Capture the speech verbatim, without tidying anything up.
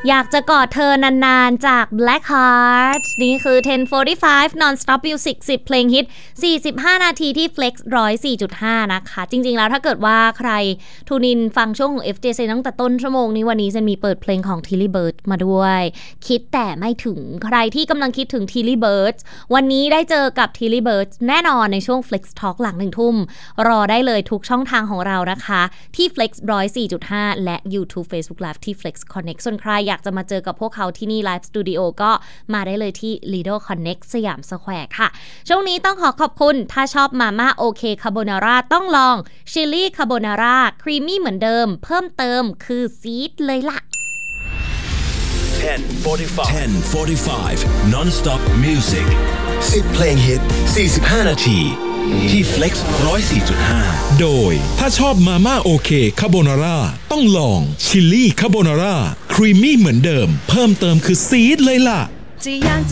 อยากจะกอดเธอนานๆจาก Blackheart นี่คือ เท็น โฟร์ตี้ไฟว์ Non-Stop Music สิบเพลงฮิตสี่สิบห้านาทีที่ Flex หนึ่งร้อยสี่จุดห้า นะคะจริงๆแล้วถ้าเกิดว่าใครทูนินฟังช่วงของ เอฟ เจ ซี ตั้งแต่ต้นชั่วโมงนี้วันนี้จะมีเปิดเพลงของ Tilly Bird มาด้วยคิดแต่ไม่ถึงใครที่กำลังคิดถึง Tilly Bird วันนี้ได้เจอกับ Tilly Bird แน่นอนในช่วง Flex Talk หลังหนึ่งทุ่มรอได้เลยทุกช่องทางของเรานะคะที่ Flex หนึ่งร้อยสี่จุดห้า และ YouTube Facebook Live ที่ Flex Connect ส่วนใครอยากจะมาเจอกับพวกเขาที่นี่ Live Studio ก็มาได้เลยที่ Lido Connect สยามสแควร์ค่ะช่วงนี้ต้องขอขอบคุณถ้าชอบมาม่าโอเคคาโบนาร่าต้องลองชิลลี่คาโบนาร่าครีมมี่เหมือนเดิมเพิ่มเติมคือซีดเลยล่ะเท็น โฟร์ตี้ไฟว์ เท็น โฟร์ตี้ไฟว์ Non-Stop Music สิบเพลงฮิตสี่สิบห้านาทีที่ Flex หนึ่งร้อยสี่จุดห้าโดยถ้าชอบมาม่าโอเคคาโบนาร่าต้องลองชิลลี่คาโบนาร่าครีมมี่เหมือนเดิมเพิ่มเติมคือซีดเลยล่ะ